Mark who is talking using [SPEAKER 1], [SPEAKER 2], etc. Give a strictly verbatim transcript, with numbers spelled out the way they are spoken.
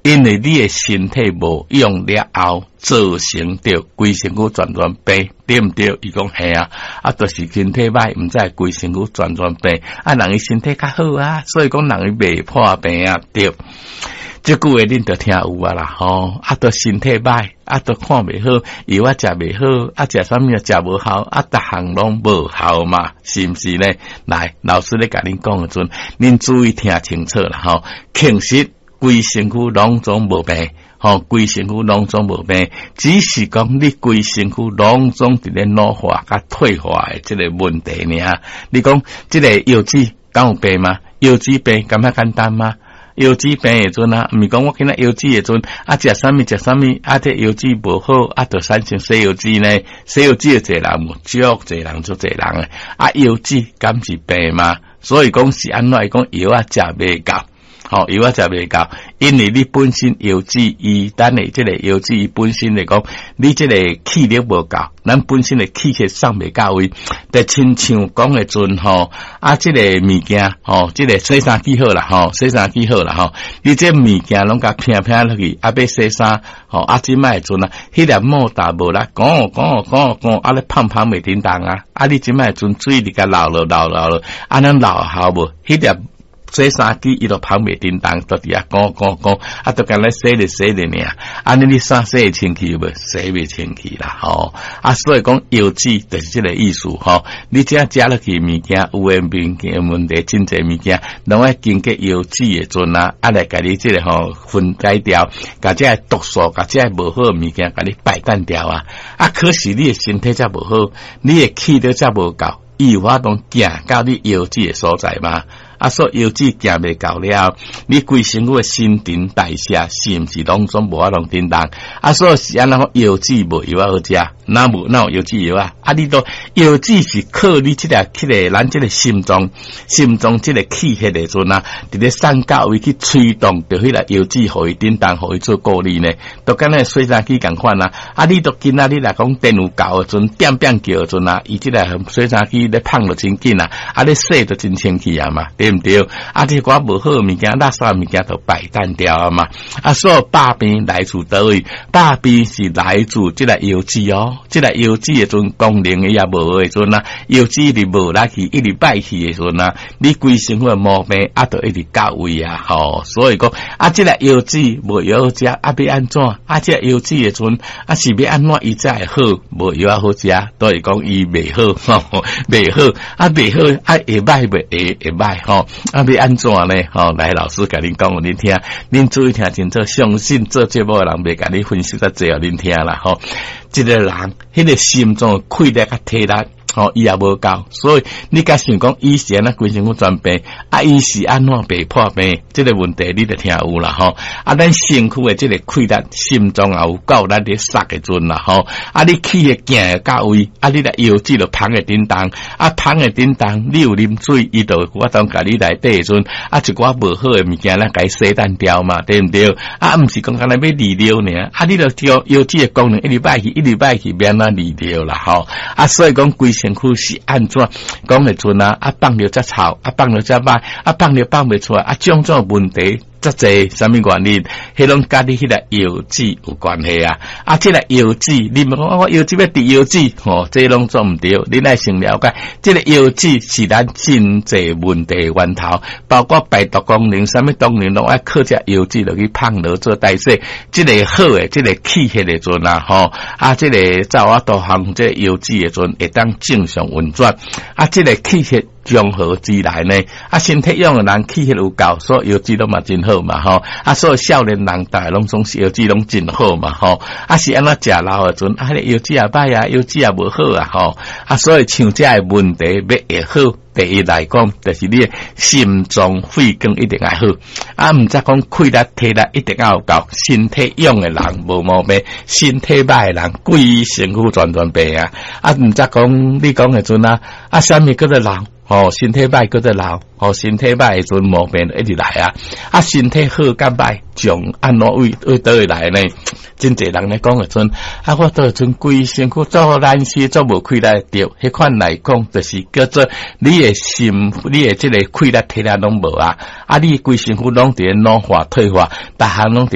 [SPEAKER 1] 因为你的身体无用了后，造成着规身躯全全病，对毋对？伊讲系啊，啊，就是身体歹，毋知规身躯全全病，啊，人伊身体较好啊，所以讲人伊袂破病啊，对。即句话恁着听有啊啦，吼，啊，着身体歹，啊，着看袂好，药啊食袂好，啊，食啥物啊食无效，啊，逐项拢无效嘛，是毋是呢？来，老师咧甲恁讲诶阵，恁注意听清楚啦，吼，其实规身躯拢总无病。吼，规身躯拢总无病，只是讲你规身躯拢总伫咧老化甲退化诶即个问题尔。你讲即个腰子敢有病吗？腰子病咁遐简单吗？腰子病诶阵啊，毋是讲我今仔腰子诶阵啊，食啥物食啥物，啊，这腰子无好，啊，就产生西腰子呢？西腰子诶侪人无，足侪人足侪人诶，啊，腰子敢是病吗？所以讲是安怎讲药啊食袂够。好，药啊食袂够，因为你本身腰子伊等诶，即个腰子伊本身来讲，你即个气力无够，咱本身诶气血上袂到位。但亲像讲诶阵吼，啊，即个物件吼，即个洗衫机好啦吼，洗衫机好啦吼，你这物件拢甲拼拼落去，啊，要洗衫吼，啊，即摆诶阵啊，迄粒莫大无啦，讲讲讲讲，啊，咧胖胖袂叮当啊，啊，你即摆诶阵水你甲流落流落落，啊，咱流效无，迄粒。洗衫机伊都旁袂叮当，到底啊讲讲讲，啊都干来洗咧洗咧呢，安尼你衫洗会清气无？洗袂清气啦，吼、哦、啊，所以讲腰子就是这个意思吼、哦。你只食落去物件，有诶物件问题，真侪物件，拢爱经过腰子诶阵啊，啊来甲你即个吼分解掉，甲即个毒素，甲即个无好诶物件，甲你排干掉啊。啊，可是你诶身体则无好，你诶气力则无够，伊有法度行到你腰子诶所在嘛。啊，说腰子行袂够了，你规身躯诶新陈代谢是毋是拢总无法度叮当？啊，所以是安怎讲腰子无药啊好食，哪无哪有腰子药啊？啊，你都腰子是靠你即、这个、即、这个咱即个心脏，心脏即个气血诶阵啊，伫咧散到位去驱动着迄个腰子，互伊叮当，互伊做鼓励呢。都敢若洗衫机共款啊，啊，你都今仔日来讲电有够诶阵，点点叫诶阵啊，伊即个洗衫机咧放落真紧啊，啊，咧洗都真清气啊嘛。对毋对？啊，这寡无好物件，垃圾物件都排干掉啊嘛。啊，所有百病来自倒位？百病是来自即个腰子哦，即个腰子诶阵功能也无诶阵啊，腰子你无来去，一直摆去诶阵啊，你规身躯毛病啊，都一直到位啊，吼、哦。所以讲啊，即个腰子无药好食，啊，要安怎？啊，即个腰子诶阵啊，是要安怎伊才会好？无药好食，都是讲伊袂好，吼，袂好，啊，袂好，啊，会歹袂会会歹吼。啊，要安怎呢？吼、哦，来，老师甲恁讲，互恁听，恁注意听清楚，相信做节目诶人袂甲你分析得侪，互恁听啦，吼、哦。一个人，迄、那个心脏气力甲体力。哦，伊也无够，所以你甲想讲，伊是安那规身躯全病，啊，伊是安怎被破病？这个问题你得听有啦吼。啊，咱身躯的这个气力，心脏也有够咱咧杀的阵啦吼。啊，你气的行到位，啊，你的腰子就芳的叮当，啊，芳的叮当，你有啉水，伊就我当甲你来底阵，啊，一寡无好的物件，咱甲伊洗淡掉嘛，对毋对？啊，毋是讲干来要利尿呢，啊，你就叫腰子的功能一礼拜去，一礼拜去，免那利尿啦吼。啊，所以讲规身躯是安怎讲诶阵啊？啊放了则臭，啊放了则歹，啊放了放袂出来，啊种种问题则侪，啥物原因？迄拢甲你迄个腰子有关系啊！啊，即、這个腰子，你莫讲我腰子要治腰子，吼、哦，这拢做毋对。你来先了解，即、這个腰子是咱真侪问题源头，包括排毒功能，啥物功能拢爱靠只腰子落去胖落做代谢。即、這个好诶，即、這个气血诶阵啊，吼啊，即、這个走啊导航，即、這個腰子诶阵会当正常运转。啊，即、這个气血综合之来呢，啊，身体用诶人气血有够，所以腰子都嘛真好嘛，吼啊，所以少年人大拢总是腰子拢真好嘛，吼啊，是安怎食老诶阵，啊，腰子也歹啊，腰子也无好啊，吼啊，所以像这诶问题要会好。第一来讲，就是你心脏肺功一定要好，啊，毋则讲气力体力一定要有够，身体用诶人无毛病，身体歹诶人规身躯全全病啊，啊，毋则讲你讲诶阵啊，啊，啥物叫做老？哦，身体歹叫做老，哦，身体歹诶阵毛病一直来啊，啊，身体好甲歹，从安怎位位倒会来呢？真侪人咧讲诶阵，啊，我倒阵规身躯做难事做无气力着，迄款来讲就是叫做你诶心，你诶即个气力体力拢无啊，啊，你规身躯拢伫咧老化退化，逐项拢伫